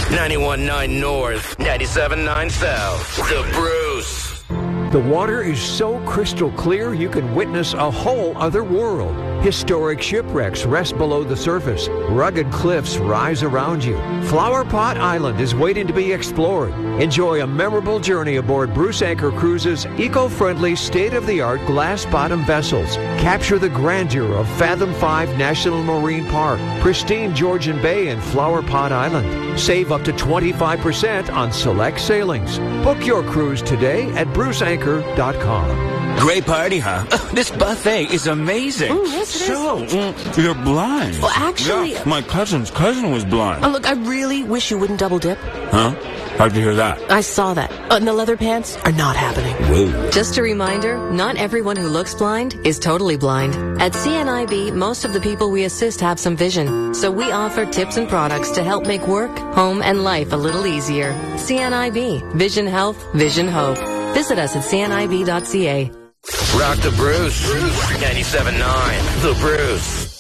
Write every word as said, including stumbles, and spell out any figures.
ninety-one point nine North, ninety-seven point nine South. The Bruce. The water is so crystal clear you can witness a whole other world. Historic shipwrecks rest below the surface. Rugged cliffs rise around you. Flower Pot Island is waiting to be explored. Enjoy a memorable journey aboard Bruce Anchor Cruises' eco-friendly, state-of-the-art glass-bottom vessels. Capture the grandeur of Fathom five National Marine Park, pristine Georgian Bay, and Flower Pot Island. Save up to twenty-five percent on select sailings. Book your cruise today at bruce anchor dot com. Great party, huh? This buffet is amazing. Mm, yes, it so, is. Mm, you're blind. Well, actually... Yeah, my cousin's cousin was blind. Oh, look, I really wish you wouldn't double dip. Huh? How'd you hear that? I saw that. Uh, and the leather pants are not happening. Whoa. Just a reminder, not everyone who looks blind is totally blind. At C N I B, most of the people we assist have some vision. So we offer tips and products to help make work, home, and life a little easier. C N I B. Vision Health, Vision Hope. Visit us at c n i b dot c a. Rock the Bruce. ninety-seven point nine. The Bruce.